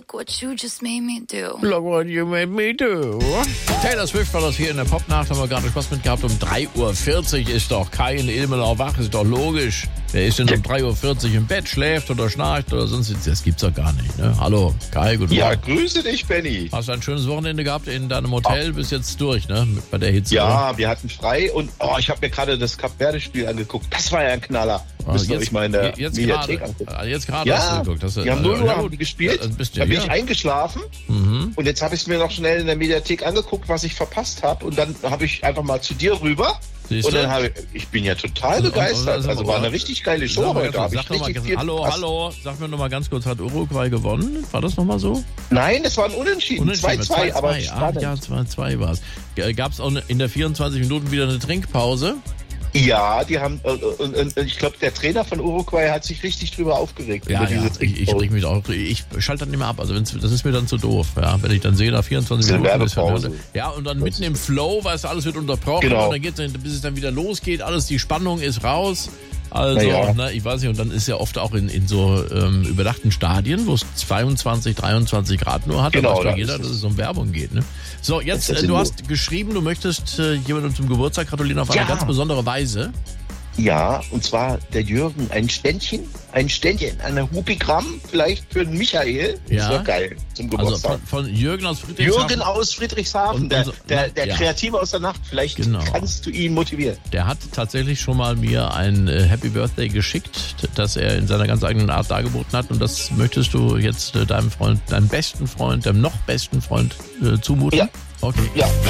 Look what you just made me do. Look what you made me do. Taylor Swift war das hier in der Popnacht, haben wir gerade Spaß mit gehabt. Um 3.40 Uhr ist doch kein Ilmenau wach, ist doch logisch. Wer ist denn um 3.40 Uhr im Bett, schläft oder schnarcht oder sonst? Das gibt's doch gar nicht, ne? Hallo, Kai, guten Morgen. Ja, grüße dich, Benny. Hast du ein schönes Wochenende gehabt in deinem Hotel? Bist jetzt durch, ne? Bei der Hitze. Ja, oder? wir hatten frei und ich habe mir gerade das Kap-Verde-Spiel angeguckt. Das war ja ein Knaller. Müsst ihr euch mal in der Mediathek angucken. Jetzt gerade Ja, hast du geguckt. die haben 0 Uhr haben die gespielt. Da bin ich eingeschlafen und jetzt habe ich es mir noch schnell in der Mediathek angeguckt, was ich verpasst habe. Und dann habe ich einfach mal zu dir rüber. Siehst und du? dann ich bin ja total begeistert. Also war eine richtig geile Show heute. Hallo, sag mir noch mal ganz kurz, hat Uruguay gewonnen? War das noch mal so? Nein, es war ein Unentschieden. 2-2, aber spannend. Ja, 2-2 war es. Gab es auch in der 24 Minuten wieder eine Trinkpause? Ja, die haben, und ich glaube, der Trainer von Uruguay hat sich richtig drüber aufgeregt. Ja, ich reg mich auch. Ich schalte dann nicht mehr ab. Also das ist mir dann zu doof. Ja, wenn ich dann sehe, nach 24 Minuten ist ja, und dann mitten im Flow, weißt du, alles wird unterbrochen. Genau. Und dann geht's, bis es dann wieder losgeht, alles, die Spannung ist raus. Also, ich weiß nicht, und dann ist ja oft auch in so überdachten Stadien, wo es 22, 23 Grad nur hat, genau, da weiß jeder, dass es um Werbung geht. Ne? So, jetzt, du hast geschrieben, du möchtest jemandem zum Geburtstag gratulieren auf eine ganz besondere Weise. Ja, und zwar der Jürgen, ein Ständchen, eine Hupigramm, vielleicht für den Michael. Ja. Das wäre geil zum Geburtstag. Also von Jürgen aus Friedrichshafen. Jürgen aus Friedrichshafen, der Kreative aus der Nacht. Vielleicht kannst du ihn motivieren. Der hat tatsächlich schon mal mir ein Happy Birthday geschickt, das er in seiner ganz eigenen Art dargeboten hat. Und das möchtest du jetzt deinem Freund, deinem besten Freund, deinem noch besten Freund zumuten? Ja. Okay. Ja.